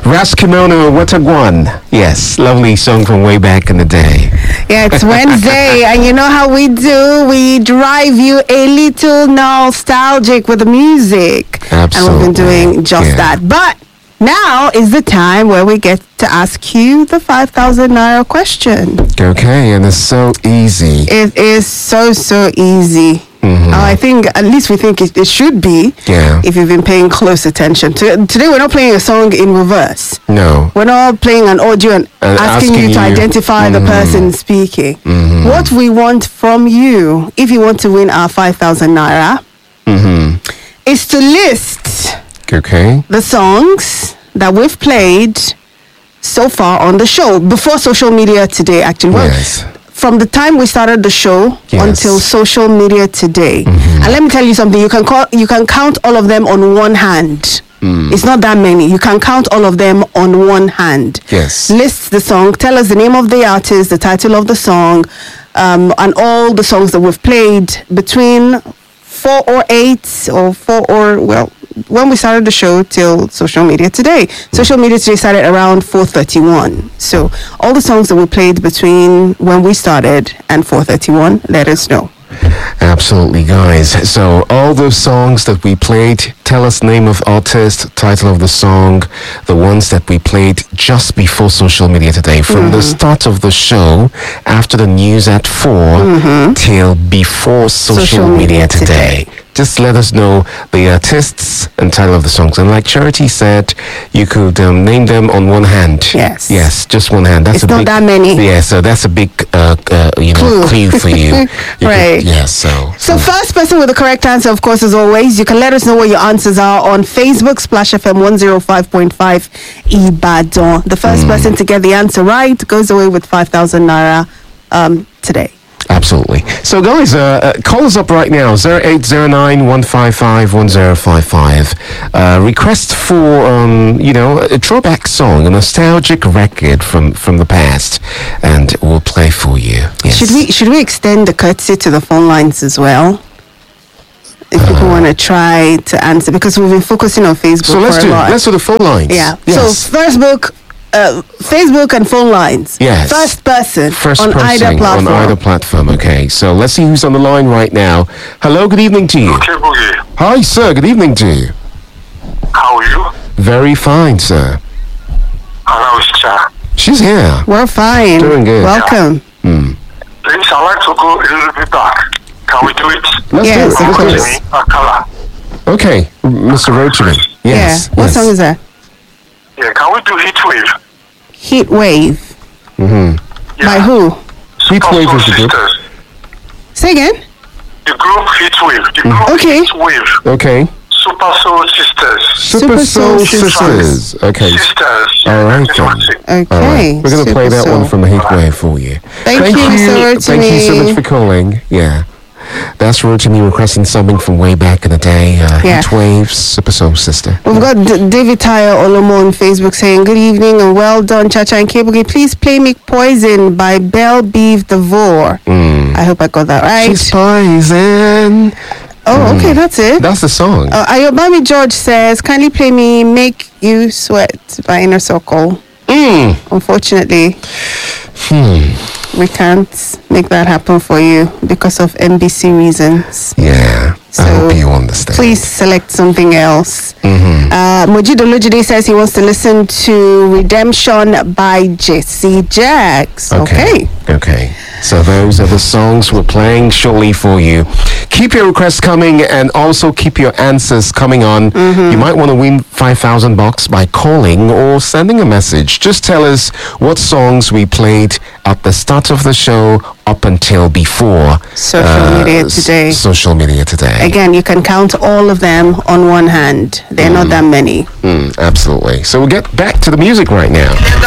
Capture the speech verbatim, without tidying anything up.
Raskimono Watagwan. Yes, lovely song from way back in the day. Yeah, it's Wednesday, and you know how we do. We drive you a little nostalgic with the music. Absolutely. And we've been doing just Yeah. that. But now is the time where we get to ask you the five thousand Naira question. Okay, and it's so easy. It is so, so easy. Mhm. Uh, I think, at least we think it, it should be, Yeah. if you've been paying close attention. To, today, we're not playing a song in reverse. No. We're not playing an audio and, And asking, asking you to you- identify the Mhm. person speaking. Mhm. What we want from you, if you want to win our five thousand Naira, Mm-hmm. is to list Okay. the songs that we've played so far on the show, before social media today, actually. Well, Yes. from the time we started the show Yes. until social media today. Mhm. And let me tell you something, you can call you can count all of them on one hand. Mm. It's not that many. You can count all of them on one hand. Yes. List the song, tell us the name of the artist, the title of the song, um, and all the songs that we've played between four or eight or four or well when we started the show till social media today. Social media today started around four thirty-one. So all the songs that we played between when we started and four thirty-one, let us know. Absolutely, guys. So all those songs that we played, tell us name of artist, title of the song, the ones that we played just before social media today, from the start of the show, after the news at four, till before social, Social media, media today. today. Just let us know the artists and title of the songs. And like Charity said, you could um, name them on one hand. Yes. Yes, just one hand. That's It's a not big, that many. Yeah, so that's a big, uh, uh, you know, Clue. clue for you. You could- Right. yeah, so. So first person with the correct answer, of course, as always, you can let us know what your answers are on Facebook, Splash F M one oh five point five Ibadan. The first person to get the answer right goes away with five thousand Naira um, today. Absolutely. So, guys, uh, uh, call us up right now, zero eight zero nine, one five five, one zero five five. Uh, request for, um, you know, a throwback song, a nostalgic record from, from the past, and we'll play for you. Yes. Should we should we extend the courtesy to the phone lines as well? If people Uh, want to try to answer, because we've been focusing on Facebook So, let's for do a lot. let's do the phone lines. Yeah. Yes. So Facebook, uh, Facebook and phone lines. Yes. First person First on person either platform. on either platform. Okay. So, let's see who's on the line right now. Hello, good evening to you. Okay, Boogie. Hi, sir. Good evening to you. How are you? Very fine, sir. Hello, Cha. She's here. We're fine. Doing good. Welcome. Hmm. Please, I'd like to go a little bit back. Can we do it? Let's Yes, do it. of Let's do course. it. Akala. Okay, Mister Roachman. Yes. Yeah. What yes. song is that? Yeah, can we do Heat Wave? Heat Wave. Mm-hmm. Yeah. By who? Heat Super Wave Soul is the group. Sisters. Say again. The group Heat Wave. The group Okay. Heat Wave. Okay. Super Soul Sisters. Super, Super Soul, Soul Sisters. Sisters. Okay. Sisters. All right, That's then. what it is. Okay. All right. We're going to play Super that one Soul. from the Heat Wave for you. Thank you, Mister Thank you so Rotimi. much for calling. Yeah. That's Rotimi requesting something from way back in the day. Uh, Yeah. Heat Wave, Super Soul Sister. We've got D- David Tayo Olomo on Facebook saying, good evening and well done, Chacha and Kebuki. Please play me Poison by Belle Beeve Devore. Mm. I hope I got that right. She's poison. Oh, okay, that's it. That's the song. Uh, Ayobami George says, kindly play me Make You Sweat by Inner Circle. Mm. Unfortunately, Hmm. we can't make that happen for you because of N B C reasons. Yeah. So, I hope you understand. Please select something else. Mm-hmm. Uh, Mojido Lojide says he wants to listen to Redemption by Jesse Jacks. Okay. Okay. So those are the songs we're playing shortly for you. Keep your requests coming and also keep your answers coming on. Mm-hmm. You might want to win five thousand bucks by calling or sending a message. Just tell us what songs we played at the start of the show up until before Social media s- today. social media today. Again, you can count all of them on one hand. They're not that many. Mm, absolutely. So we'll get back to the music right now.